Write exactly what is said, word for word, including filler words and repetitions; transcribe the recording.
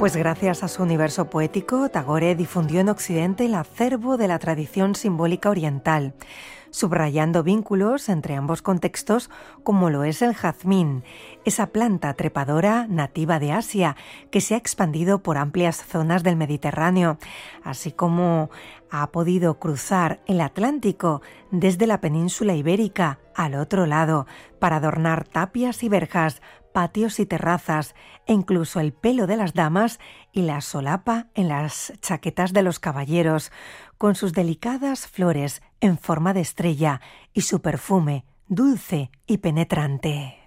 Pues gracias a su universo poético, Tagore difundió en Occidente el acervo de la tradición simbólica oriental, subrayando vínculos entre ambos contextos como lo es el jazmín, esa planta trepadora nativa de Asia que se ha expandido por amplias zonas del Mediterráneo, así como ha podido cruzar el Atlántico desde la península ibérica al otro lado para adornar tapias y verjas, patios y terrazas, e incluso el pelo de las damas y la solapa en las chaquetas de los caballeros, con sus delicadas flores en forma de estrella y su perfume dulce y penetrante.